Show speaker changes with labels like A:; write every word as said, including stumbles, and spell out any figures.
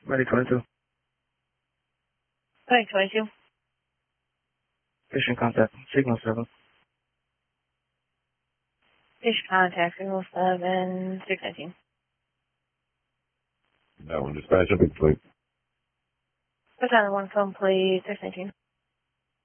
A: Ready twenty-two.
B: Ready twenty-two.
A: Fishing contact. Signal seven.
B: Fish contact, signal seven, six nineteen.
C: That one, dispatch up and complete.
B: Put on one complete, six nineteen.